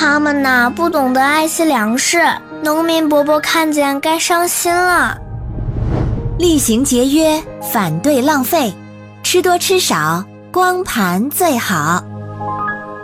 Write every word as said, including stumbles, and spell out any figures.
他们呐不懂得爱惜粮食，农民伯伯看见该伤心了。 厉行节约，反对浪费，吃多吃少，光盘最好。